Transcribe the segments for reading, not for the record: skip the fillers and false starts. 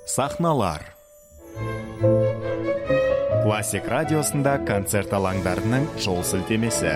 Сахналар. Классик радиосында концерт алаңдарының жол сілтемесі.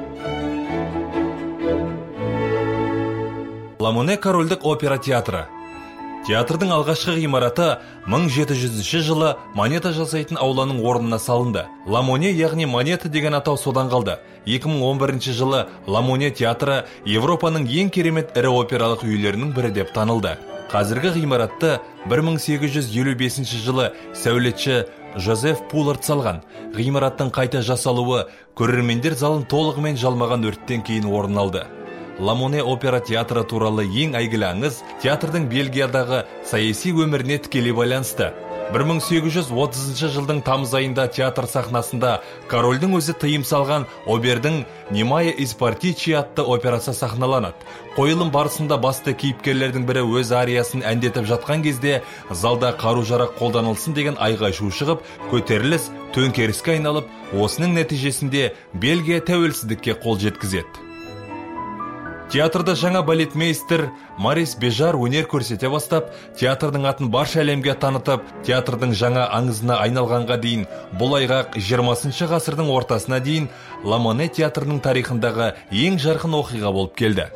Ла Моне корольдік опера театры. Театрдың алғашқы ғимараты 1700 жылы монета жасайтын ауланың орнына салынды. Ла Моне, яғни монета деген атау содан қалды. 2011 жылы Ла Моне театры Европаның ең керемет ірі опералық үйлерінің бірі деп танылды. Қазіргі ғимаратты 1855 жылы сәулетші Жозеф Пулард салған. Ғимараттың қайта жасалуы көрермендер залын толығымен жалмаған өрттен кейін орын алды. Ла Моне опера театры туралы ең әйгілі аңыз театрдың Бельгиядағы саяси өміріне тікелей байланысты. 1830 жылдың тамыз айында театр сахнасында корольдің өзі тыйым салған Обердің «Немая из Партичи» атты операсы сахналанады. Қойылым барысында басты кейіпкерлердің бірі өз ариясын әндетіп жатқан кезде залда қару-жарақ қолданылсын деген айғай-шу шығып, көтеріліс төңкеріске айналып, осының нәтижесінде Бельгия тәуелсіздікке қол жеткізеді. Театрда жаңа балетмейстер Марис Бежар өнер көрсете бастап, театрдың атын барша әлемге танытып, театрдың жаңа аңызына айналғанға дейін, бұл айғақ 20 ғасырдың ортасына дейін Ла Моне театрының тарихындағы ең жарқын оқиға болып келді.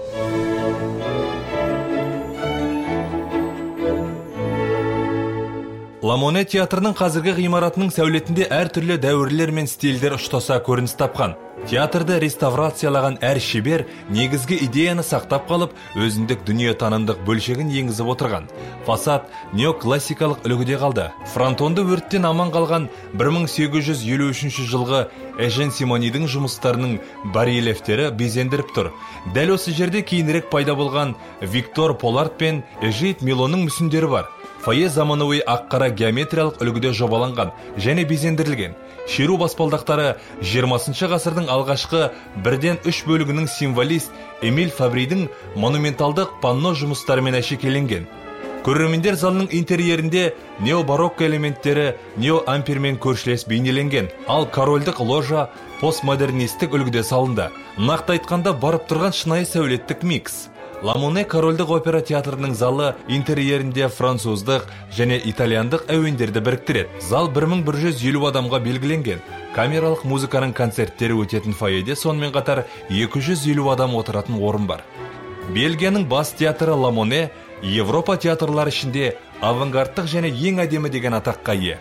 Ла Моне театрының қазіргі ғимаратының сәулетінде әртүрлі дәуірлер мен стильдер ұштаса көрініс тапқан. Театрды реставрациялаған әр шебер негізгі идеяны сақтап қалып, өзіндік дүниетанымдық бөлшегін енгізіп отырған. Фасад неоклассикалық үлгіде қалды. Фронтонды өрттен аман қалған 1853 жылғы Эжен Симонидің жұмыстарының барельефтері безендіріп тұр. Дәл осы жерде кейінірек пайда болған Виктор Полард пен Эжит Милоның мүсіндері бар. Фойе заманауи ақ-қара геометриялық үлгіде жобаланған және безендірілген. Шеру баспалдақтары 20 ғасырдың алғашқы 1-3 бөлігінің символист Эмиль Фабридің монументалдық панно жұмыстарымен әшекеленген. Көрермендер залының интерьерінде необарокко элементтері неоампирмен көршілес бейнеленген, ал корольдік ложа постмодернистік үлгіде салынды. Нақты айтқанда барып тұрған шынайы сәулеттік микс. Ла Моне корольдік опера театрының залы интерьерінде француздық және итальяндық әуендерді біріктіреді. Зал 1150 адамға белгіленген. Камералық музыканың концерттері өтетін фойеде сонымен қатар 250 адам отыратын орын бар. Бельгияның бас театры Ла Моне Европа театрлары ішінде авангардтық және ең әдемі деген атаққа ие.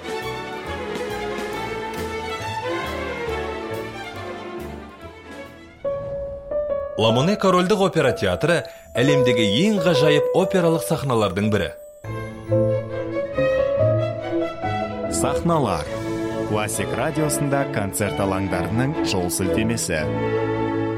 Ла Моне корольдік опера театры әлемдегі ең ғажайып опералық сахналардың бірі. Сахналар. Классик радиосында концерт алаңдарының жол сілтемесі.